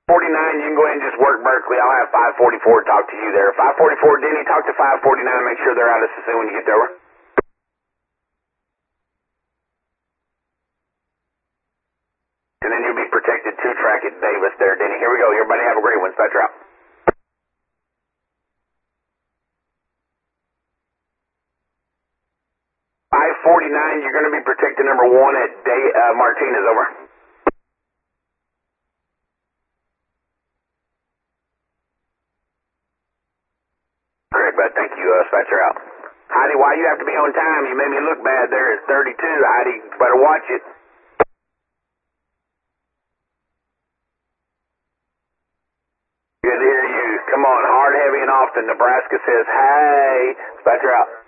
49, you can go ahead and just work Berkeley. I'll have 544 talk to you there. 544, Denny, talk to 549 and make sure they're out of Suisun when you get there. Over. And then you'll be protected 2-track at Davis there, Denny. Here we go. Everybody have a great one. Spectre out. 549, you're going to be protected number 1 at Martinez. Over. Great, bud. Thank you. Spectre out. Heidi, why you have to be on time? You made me look bad there at 32. Heidi, better watch it. Good to hear you. Come on, hard, heavy, and often. Nebraska says, hey. Spectre out.